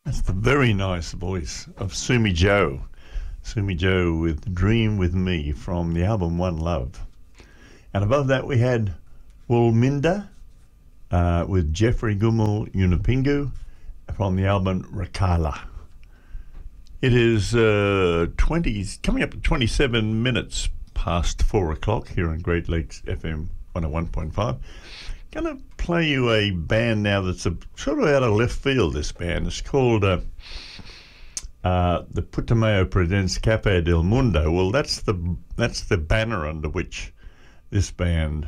That's the very nice voice of Sumi Joe. Sumi Joe with Dream With Me from the album One Love. And above that we had Woolminda with Jeffrey Gumul Yunupingu from the album Rakala. It is coming up to 27 minutes past 4 o'clock here on Great Lakes FM 101.5. Going to play you a band now that's sort of out of left field, this band. It's called the Putumayo Presents Cafe del Mundo. Well, that's the banner under which this band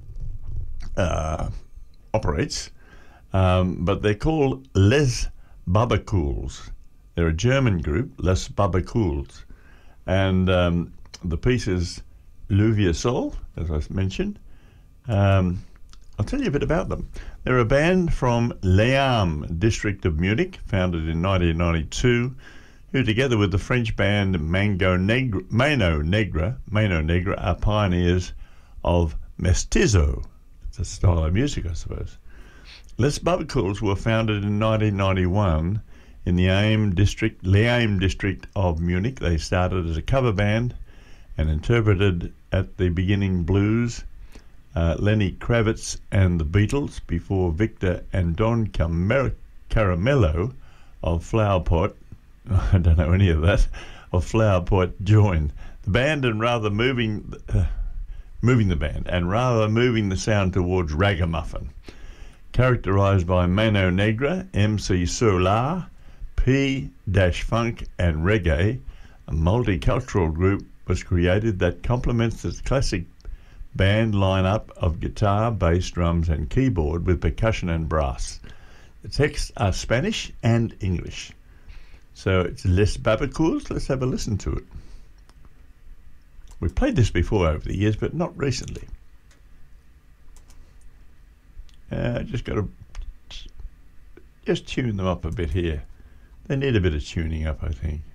operates. But they're called Les Barbacools. They're a German group, Les Barbacools. And the piece is Luvia Sol, as I mentioned. I'll tell you a bit about them. They're a band from Leam district of Munich, founded in 1992, who together with the French band Mano Negra are pioneers of mestizo. It's a style of music, I suppose. Les Barbacools were founded in 1991 in the Leam district of Munich. They started as a cover band and interpreted at the beginning blues, Lenny Kravitz and the Beatles, before Victor and Don Caramello of Flower Pot, I don't know any of that, of Flower Pot joined the band, and rather moving the sound towards ragamuffin, characterized by Mano Negra, MC Solar, P-Funk and reggae. A multicultural group was created that complements the classic band lineup of guitar, bass, drums and keyboard with percussion and brass. The texts are Spanish and English. So it's Les Barbacools. Let's have a listen to it. We've played this before over the years, but not recently. Just got to tune them up a bit here. They need a bit of tuning up, I think.